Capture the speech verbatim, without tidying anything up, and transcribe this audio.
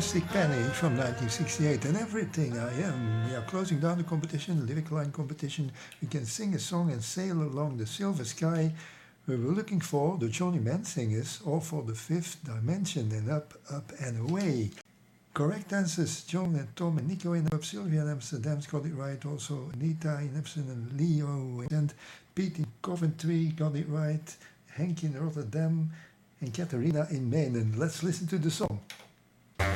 Plastic Penny from nineteen sixty-eight. And Everything I Am. We are closing down the competition, the lyric line competition. We can sing a song and sail along the silver sky. We were looking for the Johnny Man Singers or for the fifth dimension and up, up and away. Correct answers: John and Tom and Nico in Amsterdam, Sylvia in Amsterdam's got it right. Also Anita in Amsterdam and Leo and Pete in Coventry got it right. Henk in Rotterdam and Catharina in Maine. And let's listen to the song.